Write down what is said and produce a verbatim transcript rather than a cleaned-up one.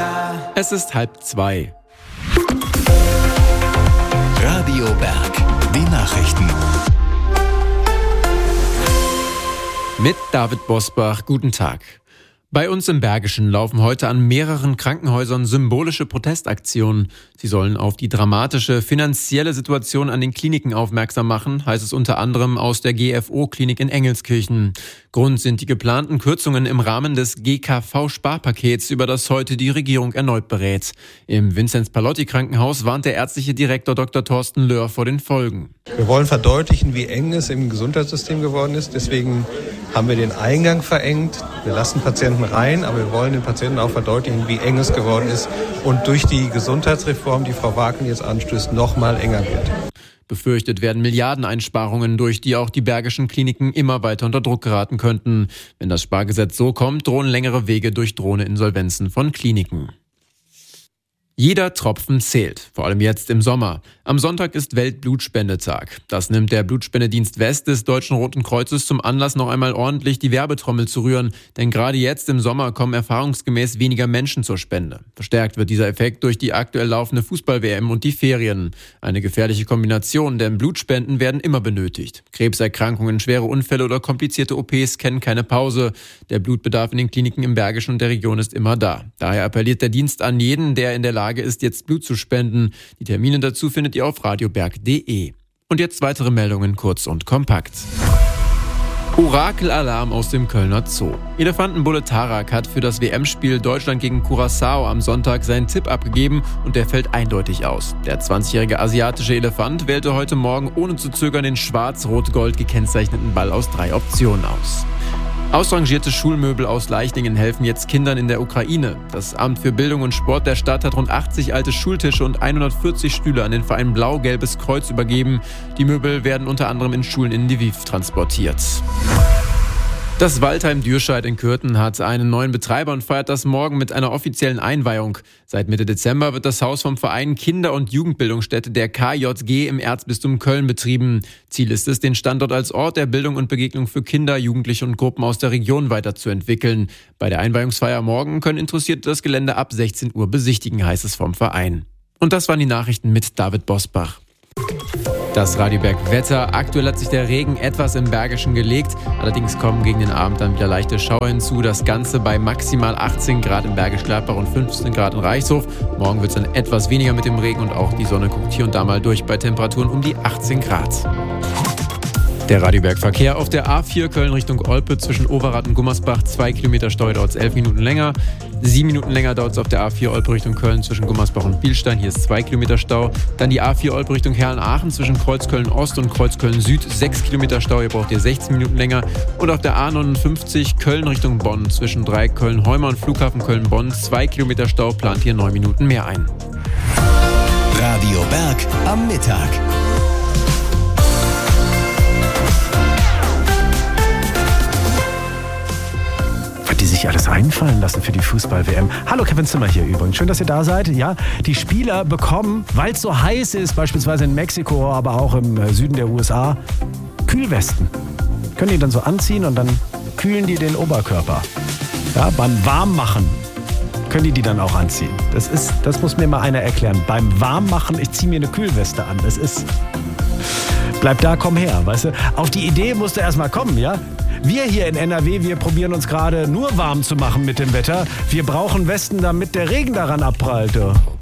Es ist halb zwei. Radio Berg, die Nachrichten. Mit David Bosbach, guten Tag. Bei uns im Bergischen laufen heute an mehreren Krankenhäusern symbolische Protestaktionen. Sie sollen auf die dramatische finanzielle Situation an den Kliniken aufmerksam machen, heißt es unter anderem aus der G F O-Klinik in Engelskirchen. Grund sind die geplanten Kürzungen im Rahmen des G K V-Sparpakets, über das heute die Regierung erneut berät. Im Vinzenz-Pallotti-Krankenhaus warnt der ärztliche Direktor Doktor Thorsten Löhr vor den Folgen. Wir wollen verdeutlichen, wie eng es im Gesundheitssystem geworden ist. Deswegen haben wir den Eingang verengt. Wir lassen Patienten rein, aber wir wollen den Patienten auch verdeutlichen, wie eng es geworden ist und durch die Gesundheitsreform, die Frau Waken jetzt anstößt, noch mal enger wird. Befürchtet werden Milliardeneinsparungen, durch die auch die bergischen Kliniken immer weiter unter Druck geraten könnten. Wenn das Spargesetz so kommt, drohen längere Wege durch drohende Insolvenzen von Kliniken. Jeder Tropfen zählt, vor allem jetzt im Sommer. Am Sonntag ist Weltblutspendetag. Das nimmt der Blutspendedienst West des Deutschen Roten Kreuzes zum Anlass, noch einmal ordentlich die Werbetrommel zu rühren. Denn gerade jetzt im Sommer kommen erfahrungsgemäß weniger Menschen zur Spende. Verstärkt wird dieser Effekt durch die aktuell laufende Fußball-W M und die Ferien. Eine gefährliche Kombination, denn Blutspenden werden immer benötigt. Krebserkrankungen, schwere Unfälle oder komplizierte O Ps kennen keine Pause. Der Blutbedarf in den Kliniken im Bergischen und der Region ist immer da. Daher appelliert der Dienst an jeden, der in der Lage ist, jetzt Blut zu spenden. Die Termine dazu findet ihr auf radioberg punkt de. Und jetzt weitere Meldungen kurz und kompakt. Orakelalarm aus dem Kölner Zoo. Elefantenbulle Tarak hat für das W M-Spiel Deutschland gegen Curaçao am Sonntag seinen Tipp abgegeben und der fällt eindeutig aus. Der zwanzigjährige asiatische Elefant wählte heute Morgen ohne zu zögern den schwarz-rot-gold gekennzeichneten Ball aus drei Optionen aus. Ausrangierte Schulmöbel aus Leichlingen helfen jetzt Kindern in der Ukraine. Das Amt für Bildung und Sport der Stadt hat rund achtzig alte Schultische und hundertvierzig Stühle an den Verein Blau-Gelbes Kreuz übergeben. Die Möbel werden unter anderem in Schulen in Lviv transportiert. Das Waldheim Dürscheid in Kürten hat einen neuen Betreiber und feiert das morgen mit einer offiziellen Einweihung. Seit Mitte Dezember wird das Haus vom Verein Kinder- und Jugendbildungsstätte der K J G im Erzbistum Köln betrieben. Ziel ist es, den Standort als Ort der Bildung und Begegnung für Kinder, Jugendliche und Gruppen aus der Region weiterzuentwickeln. Bei der Einweihungsfeier morgen können Interessierte das Gelände ab sechzehn Uhr besichtigen, heißt es vom Verein. Und das waren die Nachrichten mit David Bosbach. Das Radio Berg Wetter. Aktuell hat sich der Regen etwas im Bergischen gelegt. Allerdings kommen gegen den Abend dann wieder leichte Schauer hinzu. Das Ganze bei maximal achtzehn Grad im Bergisch Gladbach und fünfzehn Grad in Reichshof. Morgen wird es dann etwas weniger mit dem Regen und auch die Sonne guckt hier und da mal durch bei Temperaturen um die achtzehn Grad. Der Radioberg-Verkehr auf der A vier Köln Richtung Olpe zwischen Overath und Gummersbach. Zwei Kilometer Stau, dauert es elf Minuten länger. Sieben Minuten länger dauert es auf der A vier Olpe Richtung Köln zwischen Gummersbach und Bielstein. Hier ist zwei Kilometer Stau. Dann die A vier Olpe Richtung Herrn-Aachen zwischen Kreuzköln Ost und Kreuzköln Süd. Sechs Kilometer Stau, hier braucht ihr sechzehn Minuten länger. Und auf der A neunundfünfzig Köln Richtung Bonn zwischen Dreieck Köln-Heuma und Flughafen Köln-Bonn. Zwei Kilometer Stau, plant hier neun Minuten mehr ein. Radio Berg am Mittag. Die sich alles einfallen lassen für die Fußball-W M. Hallo, Kevin Zimmer hier übrigens. Schön, dass ihr da seid. Ja, die Spieler bekommen, weil es so heiß ist, beispielsweise in Mexiko, aber auch im Süden der U S A, Kühlwesten. Können die dann so anziehen und dann kühlen die den Oberkörper. Ja, beim Warmmachen können die die dann auch anziehen. Das ist, das muss mir mal einer erklären. Beim Warmmachen, ich ziehe mir eine Kühlweste an. Das ist, bleib da, komm her, weißt du. Auf die Idee musst du erst mal kommen, ja. Wir hier in N R W, wir probieren uns gerade nur warm zu machen mit dem Wetter. Wir brauchen Westen, damit der Regen daran abprallt.